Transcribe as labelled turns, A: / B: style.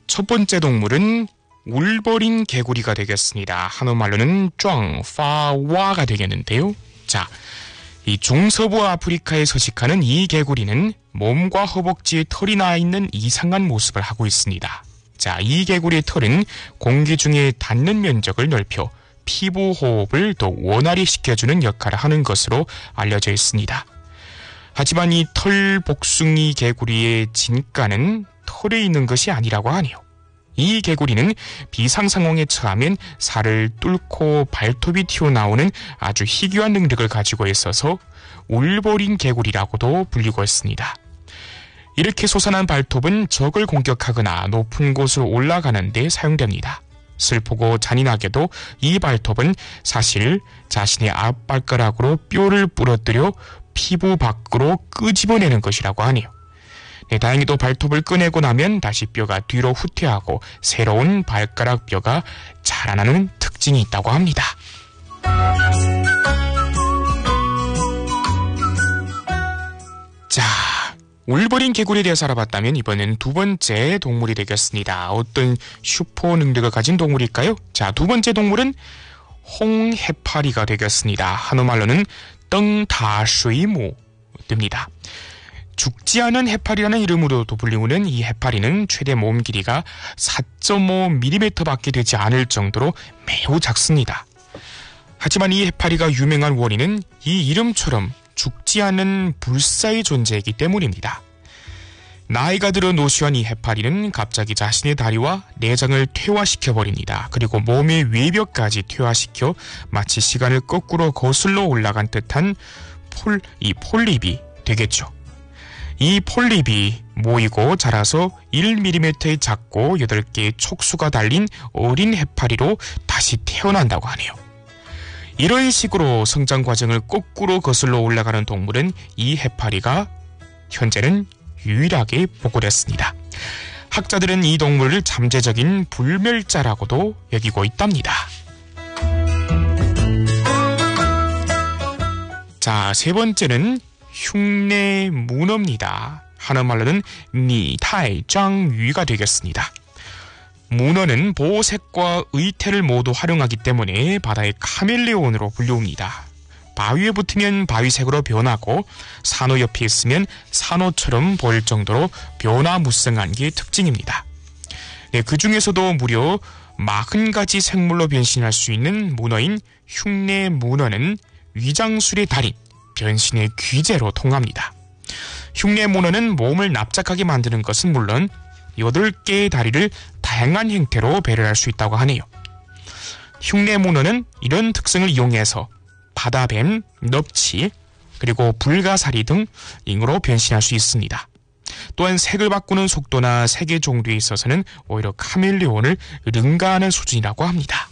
A: 첫 번째 동물은 울버린 개구리가 되겠습니다. 한국말로는 쫑파와가 되겠는데요. 자, 이 중서부 아프리카에 서식하는 이 개구리는 몸과 허벅지에 털이 나 있는 이상한 모습을 하고 있습니다. 자, 이 개구리의 털은 공기 중에 닿는 면적을 넓혀 피부 호흡을 더 원활히 시켜주는 역할을 하는 것으로 알려져 있습니다. 하지만 이 털 복숭이 개구리의 진가는 털에 있는 것이 아니라고 하네요. 이 개구리는 비상 상황에 처하면 살을 뚫고 발톱이 튀어나오는 아주 희귀한 능력을 가지고 있어서 울버린 개구리라고도 불리고 있습니다. 이렇게 솟아난 발톱은 적을 공격하거나 높은 곳으로 올라가는 데 사용됩니다. 슬프고 잔인하게도 이 발톱은 사실 자신의 앞발가락으로 뼈를 부러뜨려 피부 밖으로 끄집어내는 것이라고 하네요. 네, 다행히도 발톱을 꺼내고 나면 다시 뼈가 뒤로 후퇴하고 새로운 발가락 뼈가 자라나는 특징이 있다고 합니다. 자, 울버린 개구리에 대해서 알아봤다면 이번엔 두 번째 동물이 되겠습니다. 어떤 슈퍼 능력을 가진 동물일까요? 자, 두 번째 동물은 홍해파리가 되겠습니다. 한국말로는 떵다수이무입니다. 죽지 않은 해파리라는 이름으로도 불리우는 이 해파리는 최대 몸 길이가 4.5mm밖에 되지 않을 정도로 매우 작습니다. 하지만 이 해파리가 유명한 원인은 이 이름처럼 죽지 않은 불사의 존재이기 때문입니다. 나이가 들어 노쇠한 이 해파리는 갑자기 자신의 다리와 내장을 퇴화시켜버립니다. 그리고 몸의 외벽까지 퇴화시켜 마치 시간을 거꾸로 거슬러 올라간 듯한 폴립이 되겠죠. 이 폴립이 모이고 자라서 1mm의 작고 8개의 촉수가 달린 어린 해파리로 다시 태어난다고 하네요. 이런 식으로 성장 과정을 거꾸로 거슬러 올라가는 동물은 이 해파리가 현재는 유일하게 보고됐습니다. 학자들은 이 동물을 잠재적인 불멸자라고도 여기고 있답니다. 자, 세 번째는 흉내 문어입니다. 한국말로는 니타이장유가 되겠습니다. 문어는 보호색과 의태를 모두 활용하기 때문에 바다의 카멜레온으로 불리웁니다. 바위에 붙으면 바위색으로 변하고 산호 옆에 있으면 산호처럼 보일 정도로 변화무쌍한 게 특징입니다. 네, 그 중에서도 무려 40가지 생물로 변신할 수 있는 문어인 흉내 문어는 위장술의 달인, 변신의 귀재로 통합니다. 흉내 문어는 몸을 납작하게 만드는 것은 물론 8개의 다리를 다양한 형태로 배려할 수 있다고 하네요. 흉내 문어는 이런 특성을 이용해서 바다뱀, 넙치, 그리고 불가사리 등으로 변신할 수 있습니다. 또한 색을 바꾸는 속도나 색의 종류에 있어서는 오히려 카멜레온을 능가하는 수준이라고 합니다.